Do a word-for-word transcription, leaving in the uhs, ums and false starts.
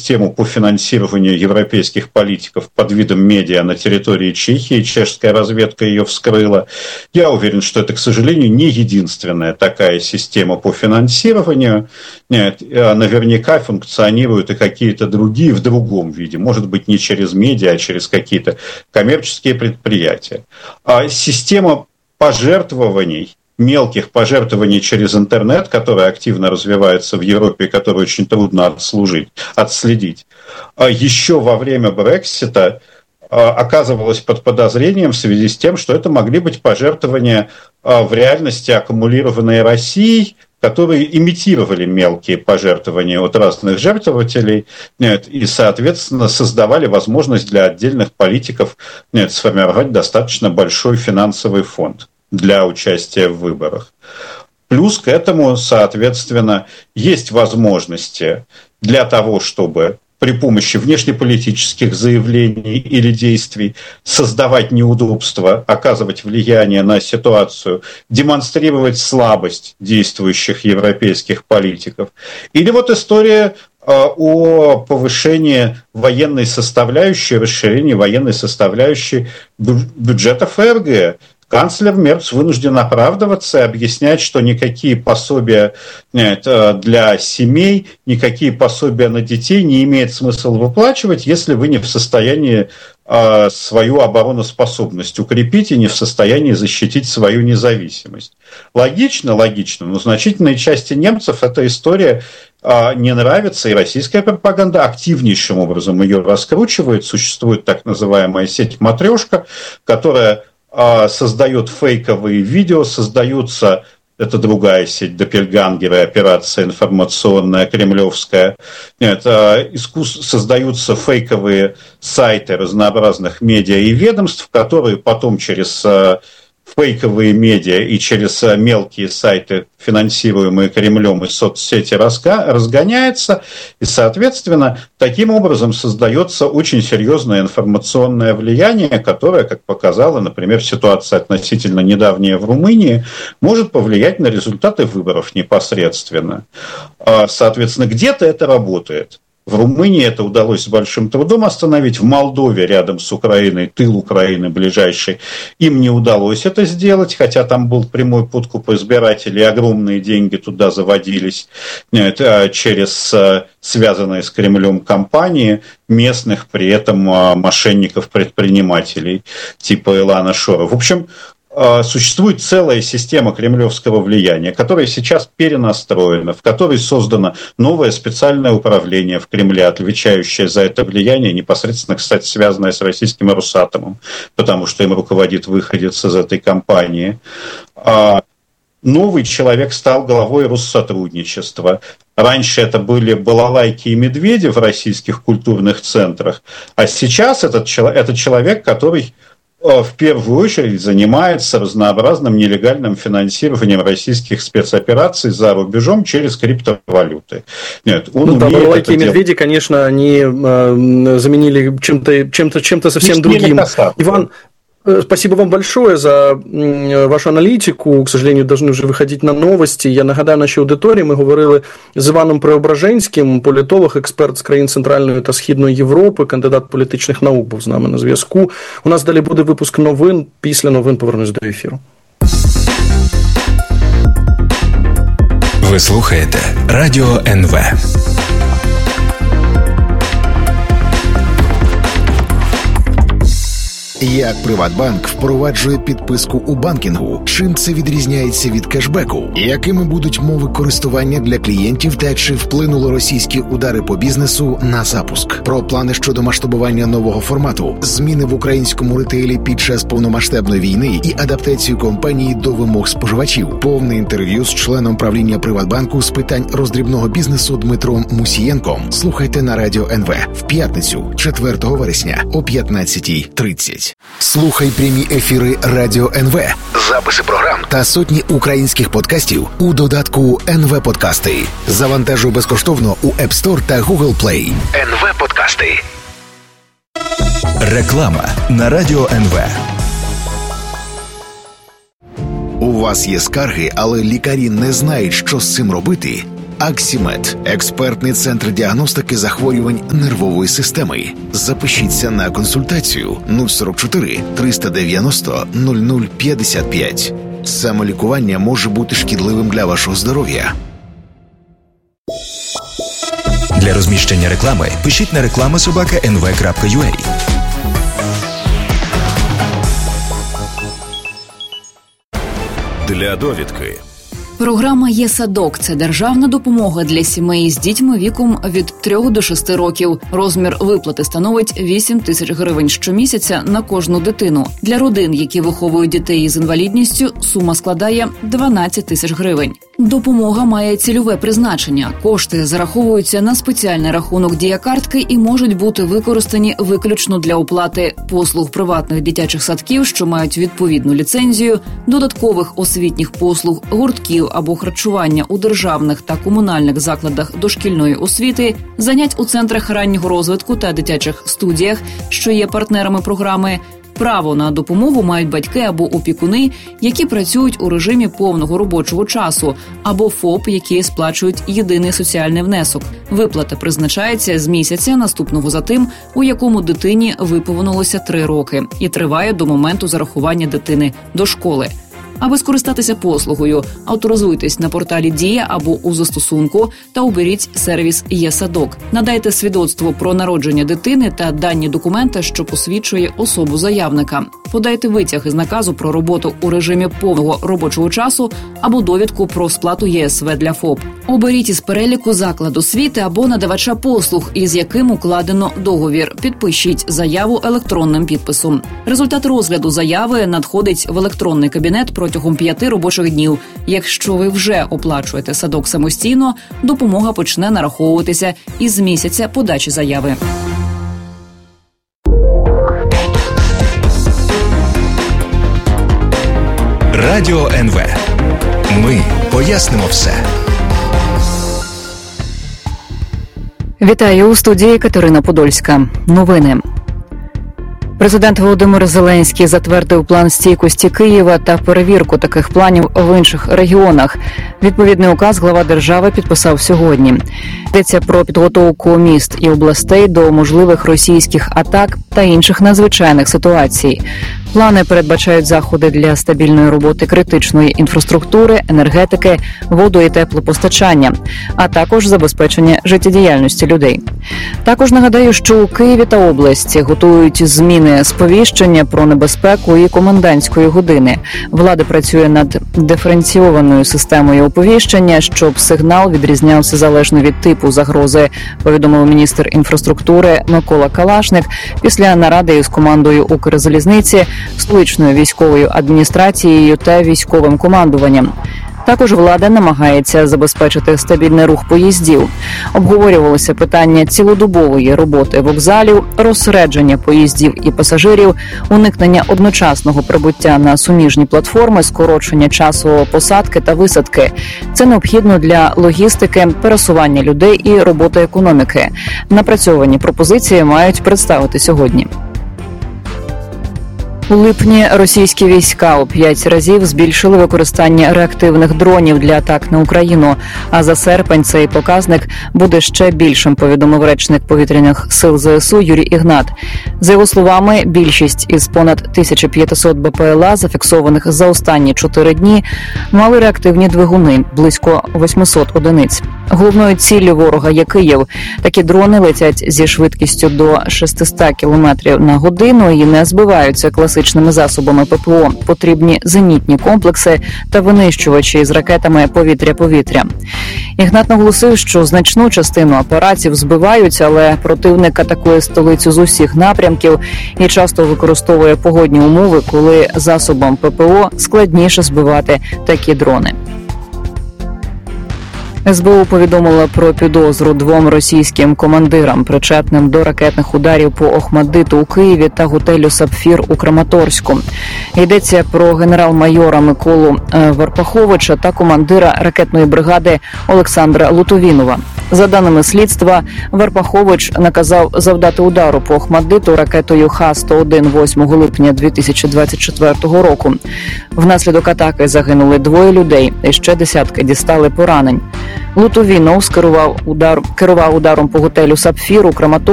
систему по финансированию европейских политиков под видом медиа на территории Чехии. Чешская разведка ее вскрыла. Я уверен, что это, к сожалению, не единственная такая система по финансированию. Нет, наверняка функционируют и какие-то другие в другом виде. Может быть, не через медиа, а через какие-то коммерческие предприятия. А система пожертвований, мелких пожертвований через интернет, которая активно развивается в Европе и которую очень трудно отслужить, отследить, еще во время Брексита оказывалась под подозрением в связи с тем, что это могли быть пожертвования в реальности, аккумулированные Россией, которые имитировали мелкие пожертвования от разных жертвователей, нет, и, соответственно, создавали возможность для отдельных политиков, нет, сформировать достаточно большой финансовый фонд для участия в выборах. Плюс к этому, соответственно, есть возможности для того, чтобы при помощи внешнеполитических заявлений или действий создавать неудобства, оказывать влияние на ситуацию, демонстрировать слабость действующих европейских политиков. Или вот история о повышении военной составляющей, расширении военной составляющей бюджета ФРГ. Канцлер Мерц вынужден оправдываться и объяснять, что никакие пособия для семей, никакие пособия на детей не имеет смысла выплачивать, если вы не в состоянии свою обороноспособность укрепить и не в состоянии защитить свою независимость. Логично, логично, но значительной части немцев эта история не нравится, и российская пропаганда активнейшим образом ее раскручивает. Существует так называемая сеть «Матрешка», которая создает фейковые видео, создаются, это другая сеть, доппельгангеры, операция информационная, кремлевская, это искус... создаются фейковые сайты разнообразных медиа и ведомств, которые потом через фейковые медиа и через мелкие сайты, финансируемые Кремлем, и соцсети разгоняется, и, соответственно, таким образом создается очень серьезное информационное влияние, которое, как показала, например, ситуация относительно недавняя в Румынии, может повлиять на результаты выборов непосредственно. Соответственно, где-то это работает. В Румынии это удалось с большим трудом остановить. В Молдове, рядом с Украиной, тыл Украины ближайший, им не удалось это сделать, хотя там был прямой подкуп избирателей, огромные деньги туда заводились через связанные с Кремлем компании местных, при этом мошенников-предпринимателей типа Илана Шора. В общем, существует целая система кремлевского влияния, которая сейчас перенастроена, в которой создано новое специальное управление в Кремле, отвечающее за это влияние, непосредственно, кстати, связанное с российским Росатомом, потому что им руководит выходец из этой компании. Новый человек стал главой Россотрудничества. Раньше это были балалайки и медведи в российских культурных центрах, а сейчас этот, это человек, который в первую очередь занимается разнообразным нелегальным финансированием российских спецопераций за рубежом через криптовалюты. Нет, он ну да, балалайки и медведи, делать. Конечно, они э, заменили чем-то, чем-то, чем-то совсем другим. Иван, спасибо вам большое за вашу аналітику. К сожалению, должны вже виходити на новості. Я нагадаю нашій аудиторії, ми говорили з Іваном Преображенським, політолог, експерт з країн Центральної та Східної Європи, кандидат політичних наук був з нами на зв'язку. У нас далі буде випуск новин. Після новин повернусь до ефіру. Ви слухаєте Радіо ен ве. Як Приватбанк впроваджує підписку у банкінгу? Чим це відрізняється від кешбеку? Якими будуть мови користування для клієнтів та чи вплинули російські удари по бізнесу на запуск? Про плани щодо масштабування нового формату, зміни в українському ретейлі під час повномасштабної війни і адаптацію компанії до вимог споживачів. Повне інтерв'ю з членом правління Приватбанку з питань роздрібного бізнесу Дмитром Мусієнком. Слухайте на Радіо ен ве в п'ятницю, четвертого вересня о п'ятнадцятій тридцять. Слухай прямі ефіри Радіо ен ве, записи програм та сотні українських подкастів у додатку ен ве Подкасти. Завантажуй безкоштовно у App Store та Google Play. ен ве Подкасти. Реклама на Радіо ен ве. У вас є скарги, але лікарі не знають, що з цим робити? Аксімед – експертний центр діагностики захворювань нервової системи. Запишіться на консультацію нуль сорок чотири триста дев'яносто нуль нуль п'ятдесят п'ять. Самолікування може бути шкідливим для вашого здоров'я. Для розміщення реклами пишіть на реклама собака ен ве крапка ю а. Для довідки. Програма «Є-садок» – це державна допомога для сімей з дітьми віком від трьох до шести років. Розмір виплати становить вісім тисяч гривень щомісяця на кожну дитину. Для родин, які виховують дітей із інвалідністю, сума складає дванадцять тисяч гривень. Допомога має цільове призначення. Кошти зараховуються на спеціальний рахунок дія-картки і можуть бути використані виключно для оплати послуг приватних дитячих садків, що мають відповідну ліцензію, додаткових освітніх послуг, гуртків або харчування у державних та комунальних закладах дошкільної освіти, занять у центрах раннього розвитку та дитячих студіях, що є партнерами програми. Право на допомогу мають батьки або опікуни, які працюють у режимі повного робочого часу, або ФОП, які сплачують єдиний соціальний внесок. Виплата призначається з місяця, наступного за тим, у якому дитині виповнилося три роки, і триває до моменту зарахування дитини до школи. Аби скористатися послугою, авторизуйтесь на порталі «Дія» або у застосунку та оберіть сервіс «Є-садок». Надайте свідоцтво про народження дитини та дані документа, що посвідчує особу заявника. Подайте витяг із наказу про роботу у режимі повного робочого часу або довідку про сплату є ес ве для ФОП. Оберіть із переліку заклад освіти або надавача послуг, із яким укладено договір. Підпишіть заяву електронним підписом. Результат розгляду заяви надходить в електронний кабінет протягом п'яти робочих днів. Якщо ви вже оплачуєте садок самостійно, допомога почне нараховуватися із місяця подачі заяви. Радіо ен ве. Ми пояснимо все. Вітаю, у студії Катерина Подольська. Новини. Президент Володимир Зеленський затвердив план стійкості Києва та перевірку таких планів в інших регіонах. Відповідний указ глава держави підписав сьогодні. Йдеться про підготовку міст і областей до можливих російських атак та інших надзвичайних ситуацій. Плани передбачають заходи для стабільної роботи критичної інфраструктури, енергетики, воду- і теплопостачання, а також забезпечення життєдіяльності людей. Також нагадаю, що у Києві та області готують зміни сповіщення про небезпеку і комендантської години. Влада працює над диференційованою системою оповіщення, щоб сигнал відрізнявся залежно від типу загрози, повідомив міністр інфраструктури Микола Калашник після наради із командою Укрзалізниці, столичною військовою адміністрацією та військовим командуванням. Також влада намагається забезпечити стабільний рух поїздів. Обговорювалося питання цілодобової роботи вокзалів, розсередження поїздів і пасажирів, уникнення одночасного прибуття на суміжні платформи, скорочення часу посадки та висадки. Це необхідно для логістики, пересування людей і роботи економіки. Напрацьовані пропозиції мають представити сьогодні. У липні російські війська у п'ять разів збільшили використання реактивних дронів для атак на Україну, а за серпень цей показник буде ще більшим, повідомив речник повітряних сил зе ес у Юрій Ігнат. За його словами, більшість із понад тисяча п'ятсот бе пе ел а, зафіксованих за останні чотири дні, мали реактивні двигуни – близько вісімсот одиниць. Головною ціллю ворога є Київ. Такі дрони летять зі швидкістю до шістсот кілометрів на годину і не збиваються класичними засобами пе пе о. Потрібні зенітні комплекси та винищувачі з ракетами повітря-повітря. Ігнат наголосив, що значну частину апаратів збивають, але противник атакує столицю з усіх напрямків і часто використовує погодні умови, коли засобам пе пе о складніше збивати такі дрони. ес бе у повідомила про підозру двом російським командирам, причетним до ракетних ударів по Охмаддиту у Києві та готелю «Сапфір» у Краматорську. Йдеться про генерал-майора Миколу Варпаховича та командира ракетної бригади Олександра Лутовінова. За даними слідства, Варпахович наказав завдати удару по Охмаддиту ракетою Х сто один восьмого липня дві тисячі двадцять четвертого року. Внаслідок атаки загинули двоє людей, і ще десятки дістали поранень. Лутовінов скерував удар, керував ударом по готелю «Сапфір» у Краматорську